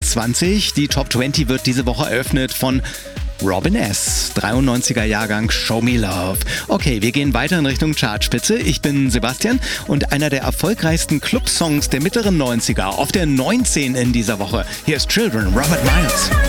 20. Die Top 20 wird diese Woche eröffnet von Robin S., 93er Jahrgang Show Me Love. Okay, wir gehen weiter in Richtung Chartspitze. Ich bin Sebastian und einer der erfolgreichsten Clubsongs der mittleren 90er auf der 19 in dieser Woche. Hier ist Children, Robert Miles.